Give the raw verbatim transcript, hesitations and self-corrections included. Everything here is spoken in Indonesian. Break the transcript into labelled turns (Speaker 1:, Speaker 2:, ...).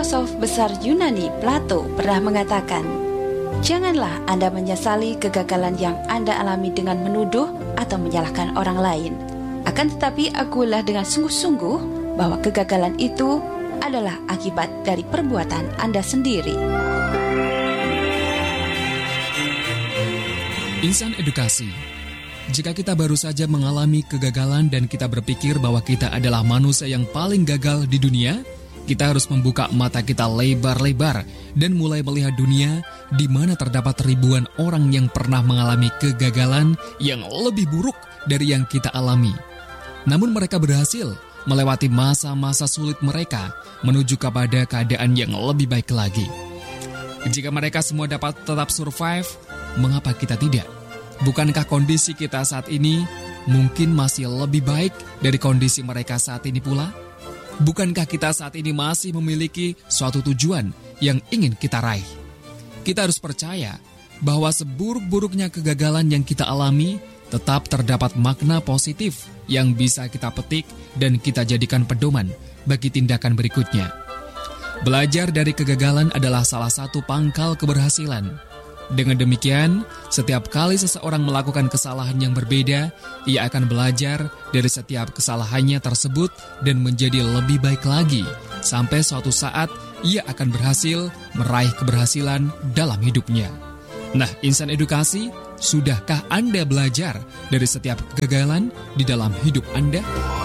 Speaker 1: Filosof besar Yunani Plato pernah mengatakan, "Janganlah Anda menyesali kegagalan yang Anda alami dengan menuduh atau menyalahkan orang lain. Akan tetapi akulah dengan sungguh-sungguh bahwa kegagalan itu adalah akibat dari perbuatan Anda sendiri."
Speaker 2: Insan edukasi. Jika kita baru saja mengalami kegagalan dan kita berpikir bahwa kita adalah manusia yang paling gagal di dunia, kita harus membuka mata kita lebar-lebar dan mulai melihat dunia di mana terdapat ribuan orang yang pernah mengalami kegagalan yang lebih buruk dari yang kita alami. Namun mereka berhasil melewati masa-masa sulit mereka menuju kepada keadaan yang lebih baik lagi. Jika mereka semua dapat tetap survive, mengapa kita tidak? Bukankah kondisi kita saat ini mungkin masih lebih baik dari kondisi mereka saat ini pula? Bukankah kita saat ini masih memiliki suatu tujuan yang ingin kita raih? Kita harus percaya bahwa seburuk-buruknya kegagalan yang kita alami, tetap terdapat makna positif yang bisa kita petik dan kita jadikan pedoman bagi tindakan berikutnya. Belajar dari kegagalan adalah salah satu pangkal keberhasilan. Dengan demikian, setiap kali seseorang melakukan kesalahan yang berbeda, ia akan belajar dari setiap kesalahannya tersebut dan menjadi lebih baik lagi. Sampai suatu saat, ia akan berhasil meraih keberhasilan dalam hidupnya. Nah, insan edukasi, sudahkah Anda belajar dari setiap kegagalan di dalam hidup Anda?